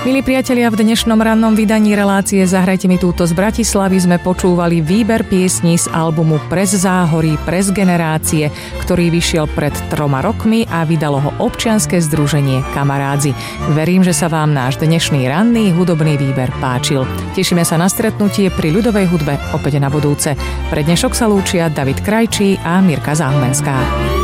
Milí priatelia, v dnešnom rannom vydaní relácie Zahrajte mi túto z Bratislavy sme počúvali výber piesní z albumu Prez záhorí, prez generácie, ktorý vyšiel pred 3 rokmi a vydalo ho občianske združenie Kamarádzi. Verím, že sa vám náš dnešný ranný hudobný výber páčil. Tešíme sa na stretnutie pri ľudovej hudbe opäť na budúce. Pre dnešok sa lúčia David Krajčí a Mirka Záhmenská.